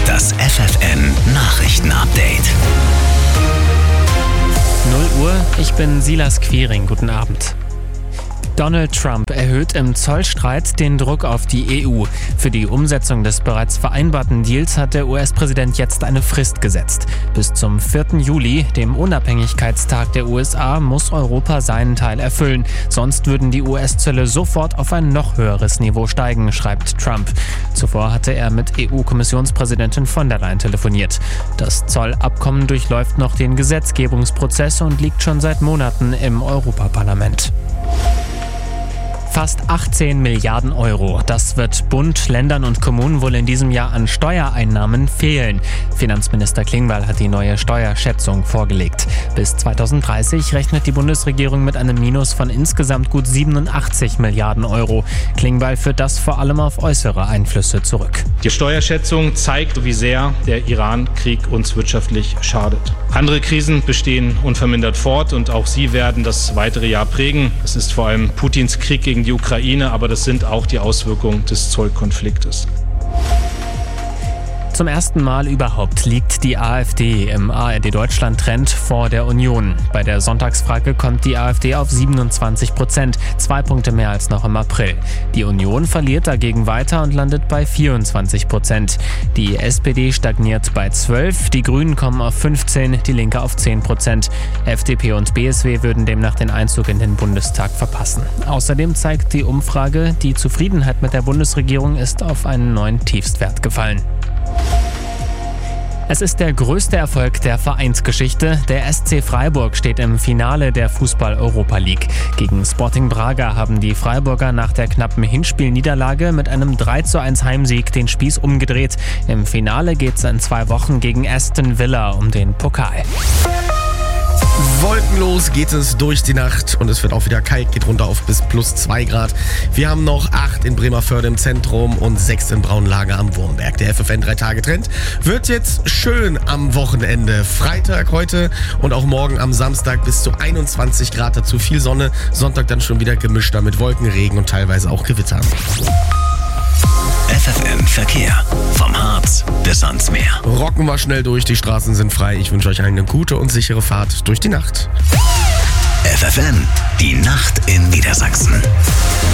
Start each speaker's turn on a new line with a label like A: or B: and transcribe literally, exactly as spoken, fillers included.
A: Das F F N-Nachrichten-Update.
B: null Uhr, ich bin Silas Quiring. Guten Abend. Donald Trump erhöht im Zollstreit den Druck auf die E U. Für die Umsetzung des bereits vereinbarten Deals hat der U S-Präsident jetzt eine Frist gesetzt. Bis zum vierten Juli, dem Unabhängigkeitstag der U S A, muss Europa seinen Teil erfüllen. Sonst würden die U S-Zölle sofort auf ein noch höheres Niveau steigen, schreibt Trump. Zuvor hatte er mit E U-Kommissionspräsidentin von der Leyen telefoniert. Das Zollabkommen durchläuft noch den Gesetzgebungsprozess und liegt schon seit Monaten im Europaparlament. Fast achtzehn Milliarden Euro. Das wird Bund, Ländern und Kommunen wohl in diesem Jahr an Steuereinnahmen fehlen. Finanzminister Klingbeil hat die neue Steuerschätzung vorgelegt. Bis zweitausenddreißig rechnet die Bundesregierung mit einem Minus von insgesamt gut siebenundachtzig Milliarden Euro. Klingbeil führt das vor allem auf äußere Einflüsse zurück.
C: Die Steuerschätzung zeigt, wie sehr der Iran-Krieg uns wirtschaftlich schadet. Andere Krisen bestehen unvermindert fort und auch sie werden das weitere Jahr prägen. Es ist vor allem Putins Krieg gegen die Ukraine, aber das sind auch die Auswirkungen des Zollkonfliktes.
B: Zum ersten Mal überhaupt liegt die AfD im A R D-Deutschland-Trend vor der Union. Bei der Sonntagsfrage kommt die AfD auf siebenundzwanzig Prozent, zwei Punkte mehr als noch im April. Die Union verliert dagegen weiter und landet bei vierundzwanzig Prozent. Die S P D stagniert bei zwölf, die Grünen kommen auf fünfzehn, die Linke auf zehn Prozent. F D P und B S W würden demnach den Einzug in den Bundestag verpassen. Außerdem zeigt die Umfrage, die Zufriedenheit mit der Bundesregierung ist auf einen neuen Tiefstwert gefallen. Es ist der größte Erfolg der Vereinsgeschichte. Der S C Freiburg steht im Finale der Fußball-Europa League. Gegen Sporting Braga haben die Freiburger nach der knappen Hinspielniederlage mit einem drei zu eins Heimsieg den Spieß umgedreht. Im Finale geht es in zwei Wochen gegen Aston Villa um den Pokal.
D: Wolkenlos geht es durch die Nacht und es wird auch wieder kalt, geht runter auf bis plus zwei Grad. Wir haben noch acht in Bremervörde im Zentrum und sechs in Braunlage am Wurmberg. Der F F N drei Tage Trend wird jetzt schön am Wochenende. Freitag heute und auch morgen am Samstag bis zu einundzwanzig Grad, dazu viel Sonne. Sonntag dann schon wieder gemischter mit Wolken, Regen und teilweise auch Gewittern.
A: F F N-Verkehr. Vom Harz bis ans Meer.
D: Rocken wir schnell durch, die Straßen sind frei. Ich wünsche euch eine gute und sichere Fahrt durch die Nacht.
A: F F N, die Nacht in Niedersachsen.